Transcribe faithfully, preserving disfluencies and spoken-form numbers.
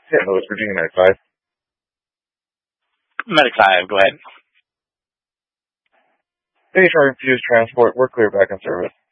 Saint Louis, Virginia, Medic five. Medic five, go ahead. Hey, Charlie Fuse Transport, we're clear back in service.